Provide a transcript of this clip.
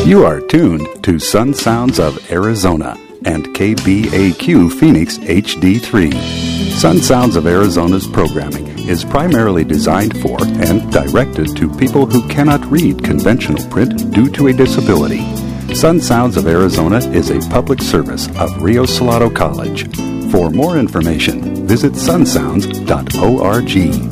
You are tuned to Sun Sounds of Arizona and KBAQ Phoenix HD3. Sun Sounds of Arizona's programming is primarily designed for and directed to people who cannot read conventional print due to a disability. Sun Sounds of Arizona is a public service of Rio Salado College. For more information, visit sunsounds.org.